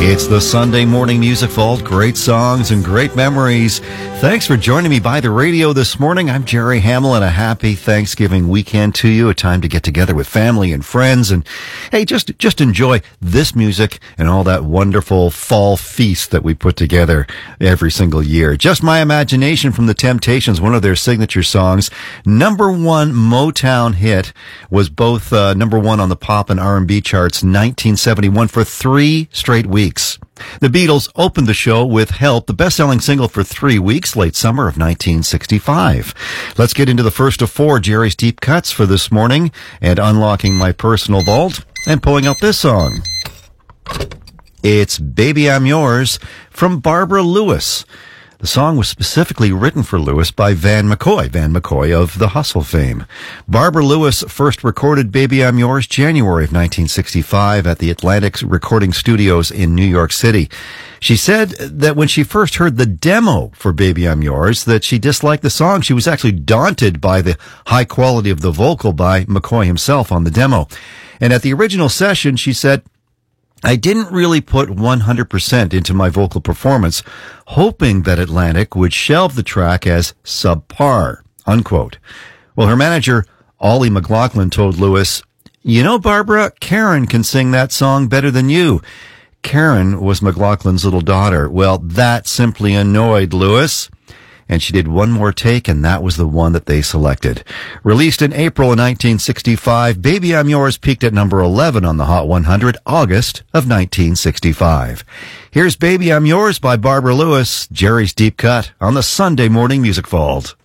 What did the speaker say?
It's the Sunday Morning Music Vault. Great songs and great memories. Thanks for joining me by the radio this morning. I'm Jerry Hamill, and a happy Thanksgiving weekend to you. A time to get together with family and friends. And hey, just enjoy this music and all that wonderful fall feast that we put together every single year. Just My Imagination from The Temptations, one of their signature songs. Number one Motown hit, was both number one on the pop and R&B charts 1971 for 3 straight weeks. The Beatles opened the show with Help, the best-selling single for 3 weeks, late summer of 1965. Let's get into the first of 4 Jerry's Deep Cuts for this morning, and unlocking my personal vault and pulling out this song. It's Baby I'm Yours from Barbara Lewis. The song was specifically written for Lewis by Van McCoy of The Hustle fame. Barbara Lewis first recorded Baby I'm Yours January of 1965 at the Atlantic Recording Studios in New York City. She said that when she first heard the demo for Baby I'm Yours, that she disliked the song. She was actually daunted by the high quality of the vocal by McCoy himself on the demo. And at the original session, she said, I didn't really put 100% into my vocal performance, hoping that Atlantic would shelve the track as subpar, unquote. Well, her manager, Ollie McLaughlin, told Lewis, you know, Barbara, Karen can sing that song better than you. Karen was McLaughlin's little daughter. Well, that simply annoyed Lewis. And she did one more take, and that was the one that they selected. Released in April of 1965, Baby I'm Yours peaked at number 11 on the Hot 100, August of 1965. Here's Baby I'm Yours by Barbara Lewis, Jerry's Deep Cut on the Sunday Morning Music Vault.